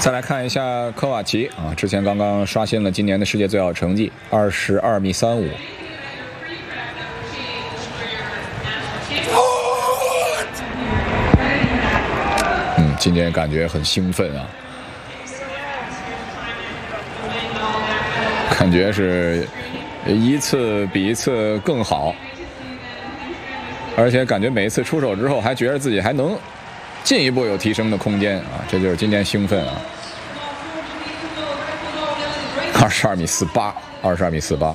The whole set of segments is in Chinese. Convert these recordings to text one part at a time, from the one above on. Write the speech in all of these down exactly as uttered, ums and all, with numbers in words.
再来看一下科瓦奇啊，之前刚刚刷新了今年的世界最好成绩，二十二米三五。嗯，今天感觉很兴奋啊，感觉是一次比一次更好，而且感觉每一次出手之后，还觉得自己还能进一步有提升的空间啊，这就是今天兴奋啊。二十二米四八，二十二米四八。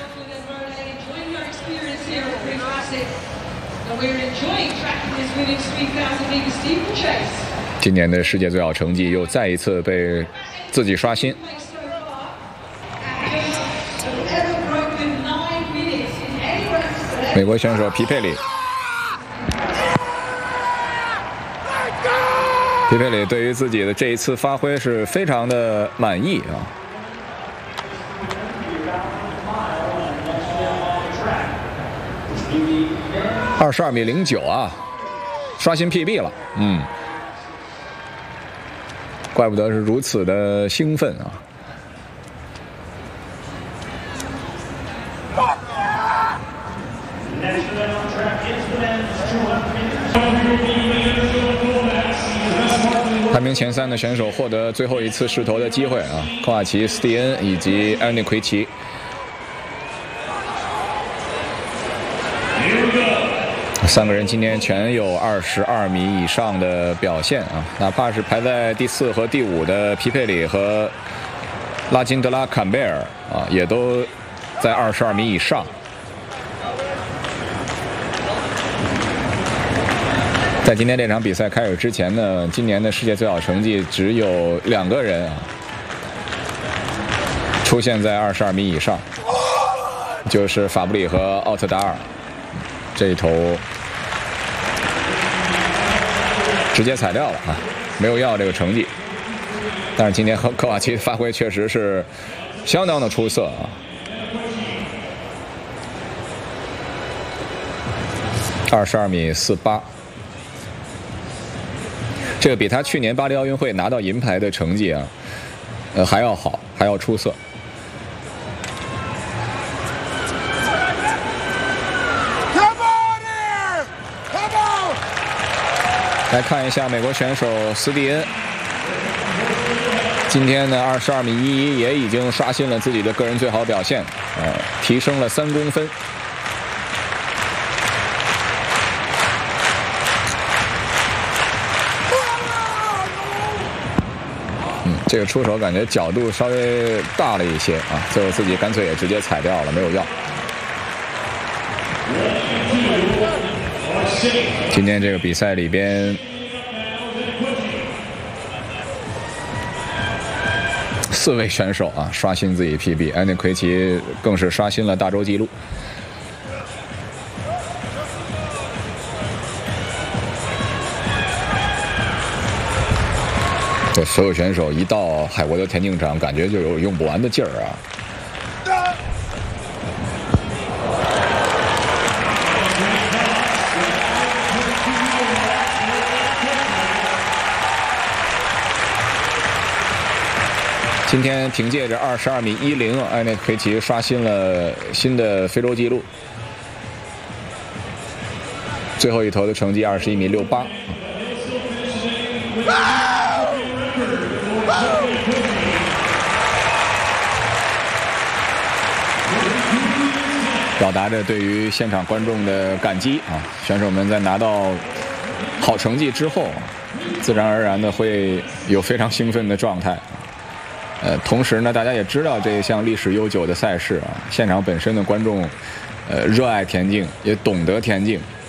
今年的世界最好成绩又再一次被自己刷新。美国选手皮佩里，皮佩里对于自己的这一次发挥是非常的满意啊。二十二米零九啊，刷新 P B 了，嗯，怪不得是如此的兴奋啊。排名前三的选手获得最后一次试投的机会啊，科瓦奇、斯蒂恩以及安妮奎奇。三个人今天全有二十二米以上的表现啊，哪怕是排在第四和第五的皮佩里和拉金德拉坎贝尔啊，也都在二十二米以上。在今天这场比赛开始之前呢，今年的世界最好成绩只有两个人啊出现在二十二米以上，就是法布里和奥特达尔。这一头直接踩掉了啊，没有要这个成绩。但是今天科瓦奇发挥确实是相当的出色啊。二十二米四八，这个比他去年巴黎奥运会拿到银牌的成绩啊，呃还要好，还要出色。来看一下美国选手斯蒂恩，今天的二十二米一一也已经刷新了自己的个人最好表现，呃，提升了三公分。嗯，这个出手感觉角度稍微大了一些啊，最后自己干脆也直接踩掉了，没有要。今天这个比赛里边，四位选手啊刷新自己 P B， 安妮奎奇更是刷新了大洲纪录。这所有选手一到海沃德田径场，感觉就有用不完的劲儿啊。今天凭借着二十二米一零，安妮奎奇刷新了新的非洲纪录。最后一投的成绩二十一米六八。表达着对于现场观众的感激啊！选手们在拿到好成绩之后，自然而然的会有非常兴奋的状态。呃，同时呢，大家也知道这一项历史悠久的赛事啊，现场本身的观众，呃，热爱田径，也懂得田径，